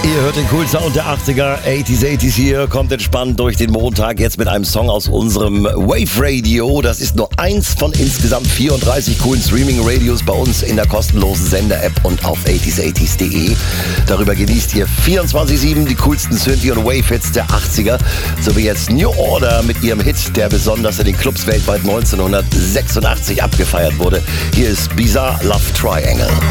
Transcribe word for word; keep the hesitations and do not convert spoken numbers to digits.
Ihr hört den coolen Sound der achtziger, achtziger, achtziger hier, kommt entspannt durch den Montag, jetzt mit einem Song aus unserem Wave Radio. Das ist nur eins von insgesamt vierunddreißig coolen Streaming-Radios bei uns in der kostenlosen Sender-App und auf achtziger achtziger punkt de. Darüber genießt ihr vierundzwanzig sieben die coolsten Synthie- und Wave-Hits der achtziger, sowie jetzt New Order mit ihrem Hit, der besonders in den Clubs weltweit neunzehnhundertsechsundachtzig abgefeiert wurde. Hier ist Bizarre Love Triangle.